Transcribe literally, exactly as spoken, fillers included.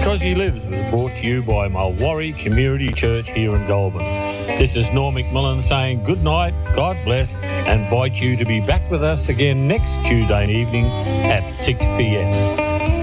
Because He Lives was brought to you by Mulwaree Community Church here in Goulburn. This is Norm McMillan saying good night, God bless, and invite you to be back with us again next Tuesday evening at six p m.